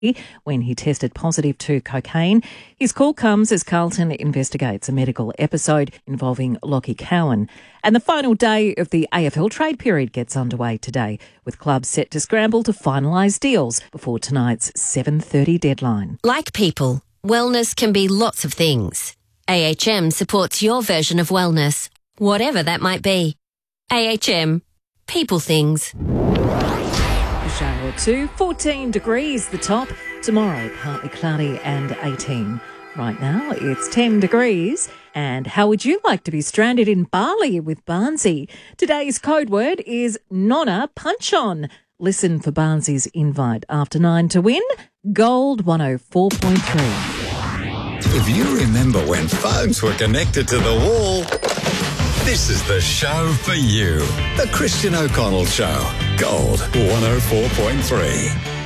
when he tested positive to cocaine. His call comes as Carlton investigates a medical episode involving Lockie Cowan. And the final day of the AFL trade period gets underway today, with clubs set to scramble to finalise deals before tonight's 7:30 deadline. Like people, wellness can be lots of things. AHM supports your version of wellness, whatever that might be. AHM. People things. A shower or two, 14 degrees the top. Tomorrow, partly cloudy and 18. Right now, it's 10 degrees. And how would you like to be stranded in Bali with Barnsey? Today's code word is Nonna Punch On. Listen for Barnsey's invite after 9 to win Gold 104.3. If you remember when phones were connected to the wall, this is the show for you. The Christian O'Connell Show. Gold 104.3.